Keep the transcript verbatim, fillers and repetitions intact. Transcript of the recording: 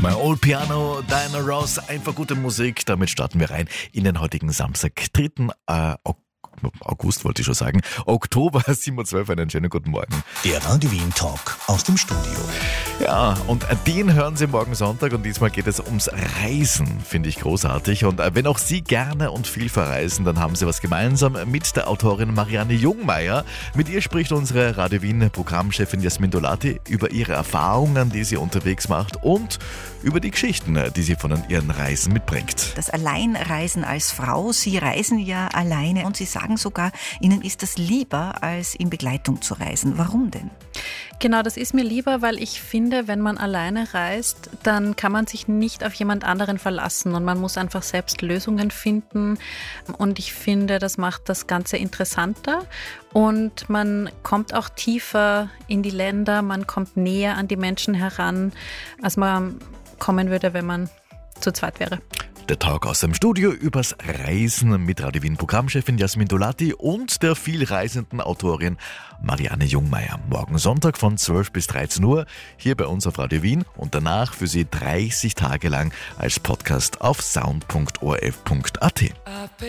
My Old Piano, Diana Ross, einfach gute Musik. Damit starten wir rein in den heutigen Samstag, dritten Äh, August wollte ich schon sagen, Oktober, sieben Uhr zwölf, einen schönen guten Morgen. Der Radio Wien Talk aus dem Studio. Ja, und den hören Sie morgen Sonntag und diesmal geht es ums Reisen, finde ich großartig. Und wenn auch Sie gerne und viel verreisen, dann haben Sie was gemeinsam mit der Autorin Marianne Jungmeier. Mit ihr spricht unsere Radio Wien Programmchefin Jasmin Dolati über ihre Erfahrungen, die sie unterwegs macht und über die Geschichten, die sie von ihren Reisen mitbringt. Das Alleinreisen als Frau, Sie reisen ja alleine und Sie sagen sogar, Ihnen ist das lieber, als in Begleitung zu reisen. Warum denn? Genau, das ist mir lieber, weil ich finde, wenn man alleine reist, dann kann man sich nicht auf jemand anderen verlassen und man muss einfach selbst Lösungen finden. Und ich finde, das macht das Ganze interessanter und man kommt auch tiefer in die Länder, man kommt näher an die Menschen heran, als man kommen würde, wenn man zu zweit wäre. Der Talk aus dem Studio übers Reisen mit Radio Wien Programmchefin Jasmin Dolati und der vielreisenden Autorin Marianne Jungmeier. Morgen Sonntag von zwölf bis dreizehn Uhr hier bei uns auf Radio Wien und danach für Sie dreißig Tage lang als Podcast auf sound punkt o r f punkt a t.